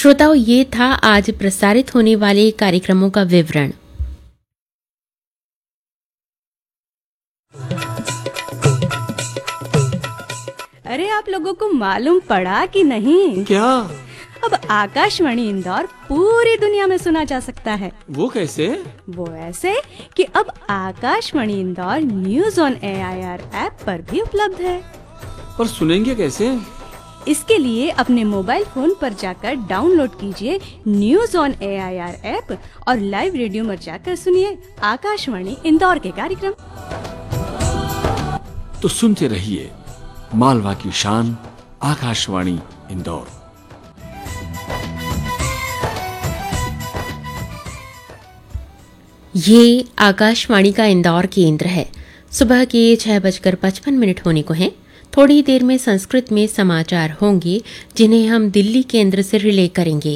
श्रोताओं, ये था आज प्रसारित होने वाले कार्यक्रमों का विवरण। अरे आप लोगों को मालूम पड़ा कि नहीं? क्या? अब आकाशवाणी इंदौर पूरी दुनिया में सुना जा सकता है। वो कैसे? वो ऐसे कि अब Akashvani Indore news on AIR app पर भी उपलब्ध है। पर सुनेंगे कैसे? इसके लिए अपने मोबाइल फोन पर जाकर डाउनलोड कीजिए न्यूज ऑन AIR ऐप और लाइव रेडियो में जाकर सुनिए आकाशवाणी इंदौर के कार्यक्रम। तो सुनते रहिए मालवा की शान आकाशवाणी इंदौर। ये आकाशवाणी का इंदौर केंद्र है। सुबह के 6:55 होने को हैं। थोड़ी देर में संस्कृत में समाचार होंगे, जिन्हें हम दिल्ली केंद्र से रिले करेंगे।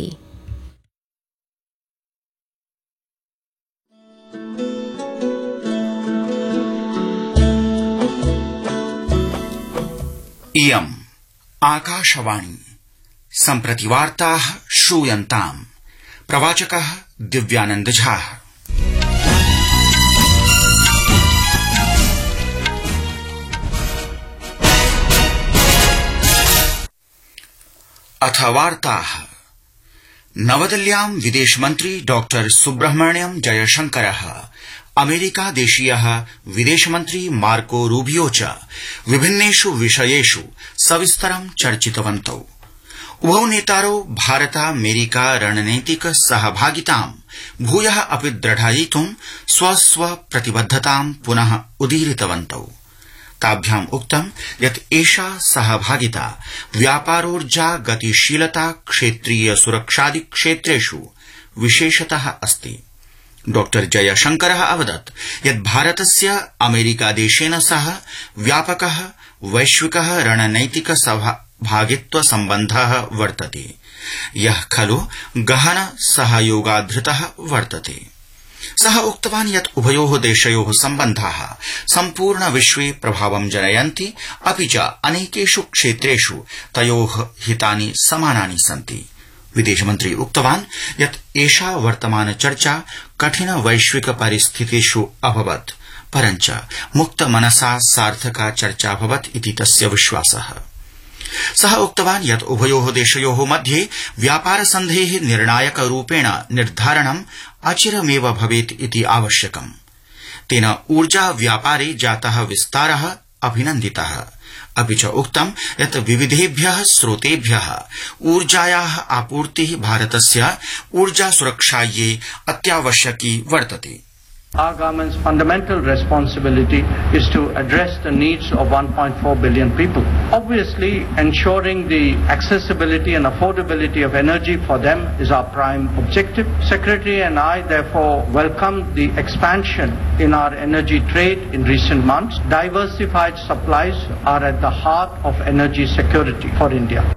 इयम् आकाशवाणी सम्प्रति वार्ताः श्रूयन्ताम्। प्रवाचकः दिव्यानंद झा। अथ वार्ताः। नवदिल्ल्यां विदेशमन्त्री डॉक्टर सुब्रह्मण्यम जयशंकरः, अमेरिकादेशीयः विदेशमन्त्री मार्को रूबियो च विभिन्नेषु विषयेषु सविस्तरं चर्चितवन्तौ। उभौ नेतारौ भारतामेरिका रणनीतिक सहभागितां भूयः अपि दृढयितुं स्वस्व प्रतिबद्धतां पुनः उदीरितवन्तौ। ताभ्याम् उक्तं यत् एषा सहभागिता व्यापारोर्जा गतिशीलता क्षेत्रीय सुरक्षादि क्षेत्रेषु विशेषतः अस्ति। डॉक्टर जयशंकरः अवदत् यत् भारतस्य अमेरिकादेशेन सह व्यापकः वैश्विकः रणनैतिक सहभागित्व सम्बन्धः वर्तते, यः खलु गहन सहयोगाधृतः वर्तते। सः उक्तवान् यत् उभयोः देशयोः सम्बन्धाः सम्पूर्ण विश्वे प्रभावं जनयन्ति, अपि च अनेकेषु क्षेत्रेषु तयोः हितानि समानानि सन्ति। विदेशमन्त्री उक्तवान् यत् एषा वर्तमान चर्चा कठिन वैश्विक परिस्थितिषु अभवत्, परञ्च मुक्त मनसा सार्थका चर्चा अभवत् इति तस्य विश्वासः। सः उक्तवान् यत् उभयोः देशयोः मध्ये व्यापार सन्धेः निर्णायक रूपेण निर्धारणम् अचिरमेव भवेत् इति आवश्यकम्। तेन ऊर्जा व्यापारे जातः विस्तारः अभिनन्दितः, अपि च उक्तं यत् विविधेभ्यः स्रोतेभ्यः ऊर्जायाः आपूर्तिः भारतस्य ऊर्जा सुरक्षायै अत्यावश्यकी वर्तते। Our government's fundamental responsibility is to address the needs of 1.4 billion people. Obviously, ensuring the accessibility and affordability of energy for them is our prime objective. Secretary and I therefore welcome the expansion in our energy trade in recent months. Diversified supplies are at the heart of energy security for India.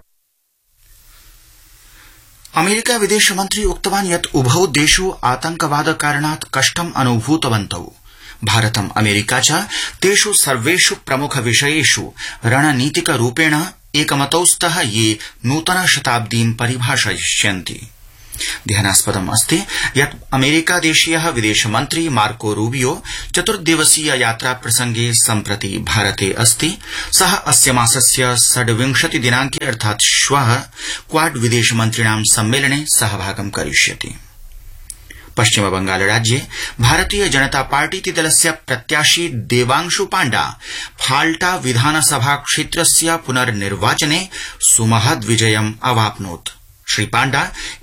America विदेशमन्त्री उक्तवान् यत् उभौ देशौ आतंकवाद कारणात् कष्टम् अनुभूतवन्तौ। भारतम् America च तेषु सर्वेषु प्रमुख विषयेषु रणनीतिक रूपेण एकमतौ स्तः, ये नूतन शताब्दीं परिभाषयिष्यन्ति। ध्यानास्पदम् अस्ति यत् अमेरिकादेशीयः विदेशमन्त्री मार्को रूबियो चतुर्दिवसीय यात्रा प्रसंगे सम्प्रति भारते अस्ति। सः अस्य मासस्य 26 दिनांके अर्थात् श्वः क्वाड विदेशमन्त्रिणां सम्मेलने सहभागं करिष्यति। पश्चिम बंगाल राज्ये भारतीय जनता पार्टीति दलस्य प्रत्याशी देवांशु पाण्डा फाल्टा विधानसभा क्षेत्रस्य पुनर्निर्वाचने सुमहद् विजयम् अवाप्नोत्। श्री पाण्डा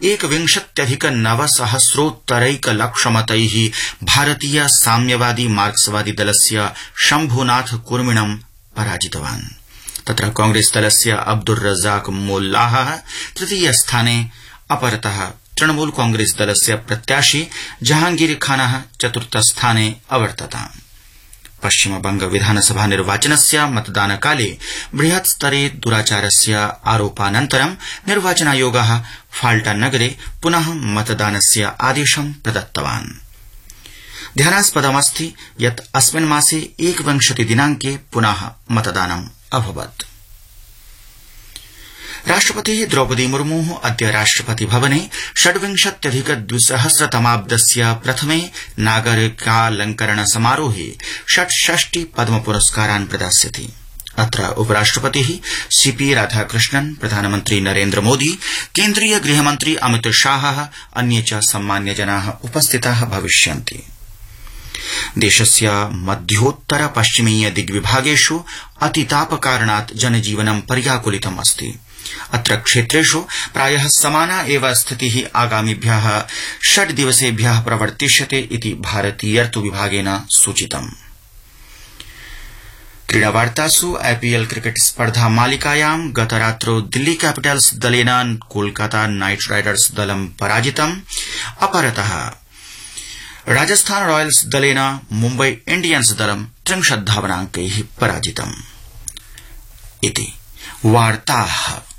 61,900,000 भारतीय साम्यवादी मार्क्सवादी दलस्य शम्भुनाथ कुर्मिणं पराजितवान्। तत्र कांग्रेस दलस्य अब्दुर रज़ाक मोल्लाह तृतीय स्थाने, अपरतः तृणमूल कांग्रेस दलस्य प्रत्याशी जहांगीर खानः चतुर्थ स्थाने अवर्तताम्। पश्चिम बंग विधानसभा निर्वाचनस्य मतदानकाले बृहत् स्तरे दुराचारस्य आरोपानन्तरं निर्वाचनायोगः फाल्टा नगरे पुनः मतदानस्य आदेशं प्रदत्तवान्। ध्यानास्पदमस्ति यत् अस्मिन् मासे 21 दिनांके पुनः मतदानम् अभवत्। राष्ट्रपतिः द्रौपदी मुर्मुः अद्य राष्ट्रपति भवने 26,200 प्रथमे नागरिकालंकरण समारोहे 66 पद्म पुरस्कारान् प्रदास्यति। अत्र उपराष्ट्रपतिः सीपी राधाकृष्णन्, प्रधानमन्त्री नरेन्द्र मोदी, केन्द्रीय गृहमन्त्री अमित शाहः, अन्ये च सम्मान्यजनाः उपस्थिताः भविष्यन्ति। देशस्य मध्योत्तर पश्चिमीय दिग्विभागेषु अतितापकारणात् जनजीवनं पर्याकुलितम् अस्ति। अत्र क्षेत्रेषु प्रायः समाना एव स्थितिः आगामिभ्यः 6 दिवसेभ्यः प्रवर्तिष्यते इति भारतीयर्तु विभागेन सूचितम्। क्रीडावार्तासु आईपीएल क्रिकेट स्पर्धा मालिकायां गतरात्रौ दिल्ली कैपिटल्स दलेन कोलकाता नाइट राइडर्स दलं पराजितम्। अपरतः राजस्थान रॉयल्स दलेन मुम्बई इंडियन्स दलं 30 धावनांकैः पराजितम्। इति वार्ताः।